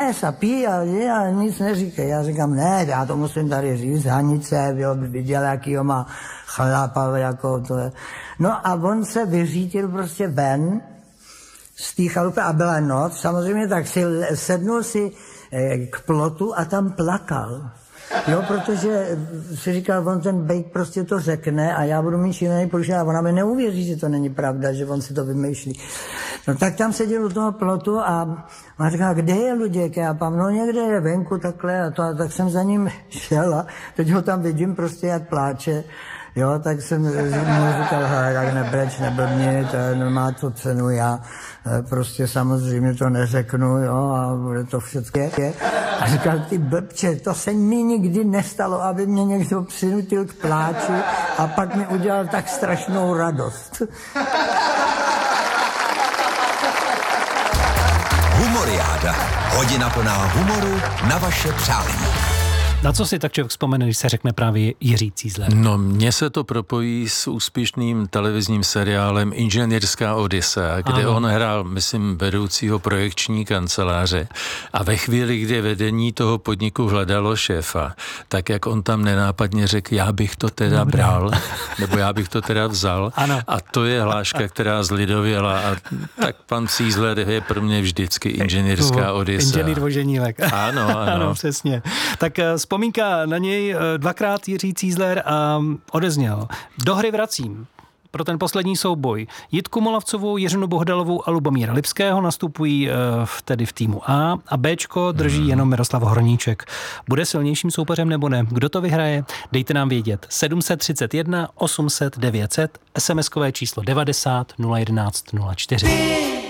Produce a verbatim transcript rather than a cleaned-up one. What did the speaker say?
jes a pí a, a nic neříkej. Já říkám, ne, já to musím tady říct, Hanice, jo, viděl, jakýho má chlapa, jako to je. No a on se vyřítil prostě ven z té chalupy a byla noc, samozřejmě tak si sednul si k plotu a tam plakal. Jo, protože si říkal, on ten bejk prostě to řekne a já budu mít šílený průšvih a ona mi neuvěří, že to není pravda, že on si to vymýšlí. No tak tam seděl u toho plotu a ona říkala, kde je Luděk? Já pám, no někde je venku takhle a to, a tak jsem za ním šel a teď ho tam vidím prostě, jak pláče. Jo, tak jsem mu říkal, hele, tak nebreč, neblbni, to nemá to cenu, já prostě samozřejmě to neřeknu, jo, a bude to všechno. A říkal, ty blbče, to se mi nikdy nestalo, aby mě někdo přinutil k pláči a pak mi udělal tak strašnou radost. Humoriáda. Hodina plná humoru na vaše přání. Na co si tak člověk vzpomene, když se řekne právě Jiří Cízler? No, mně se to propojí s úspěšným televizním seriálem Inženýrská Odyssea, kde ano. on hrál, myslím, vedoucího projekční kanceláře a ve chvíli, kdy vedení toho podniku hledalo šéfa, tak jak on tam nenápadně řekl, já bych to teda Dobrý. bral, nebo já bych to teda vzal. Ano. A to je hláška, která zlidověla a tak pan Cízler je pro mě vždycky Inženýrská Odyssea. Inženýr Voženílek. Ano, ano. Ano, přesně. Tak vzpomínka na něj dvakrát Jiří Cízler a odezněl. Do hry vracím. Pro ten poslední souboj Jitku Molavcovou, Jiřinu Bohdalovou a Lubomíra Lipského nastupují v, tedy v týmu A a Bčko drží jenom Miroslav Hroníček. Bude silnějším soupeřem nebo ne? Kdo to vyhraje? Dejte nám vědět. sedm set třicet jedna osm set devět set, es em eskové číslo devadesát nula jedenáct nula čtyři.